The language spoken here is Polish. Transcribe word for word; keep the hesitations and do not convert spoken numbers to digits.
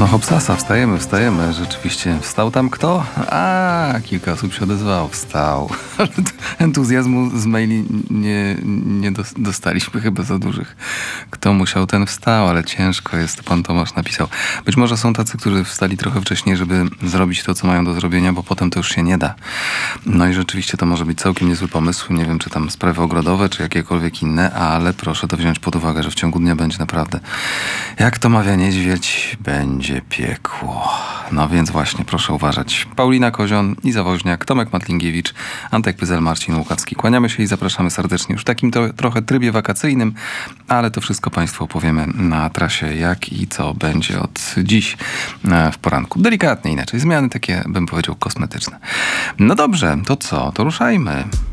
No hopsasa, wstajemy, wstajemy. Rzeczywiście. Wstał tam kto? A, kilka osób się odezwało. Wstał. Ale entuzjazmu z maili nie, nie dostaliśmy chyba za dużych. Kto musiał, ten wstał, ale ciężko jest. Pan Tomasz napisał. Być może są tacy, którzy wstali trochę wcześniej, żeby zrobić to, co mają do zrobienia, bo potem to już się nie da. No i rzeczywiście to może być całkiem niezły pomysł. Nie wiem, czy tam sprawy ogrodowe, czy jakiekolwiek inne, ale proszę to wziąć pod uwagę, że w ciągu dnia będzie naprawdę, jak to mawia niedźwiedź, będzie piekło. No więc właśnie, proszę uważać. Paulina Kozion, Iza Woźniak, Tomek Matlingiewicz, Antek Pyzel, Marcin Łukawski. Kłaniamy się i zapraszamy serdecznie już w takim to, trochę trybie wakacyjnym, ale to wszystko Państwu opowiemy na trasie, jak i co będzie od dziś w poranku. Delikatnie inaczej. Zmiany takie, bym powiedział, kosmetyczne. No dobrze, to co? To ruszajmy.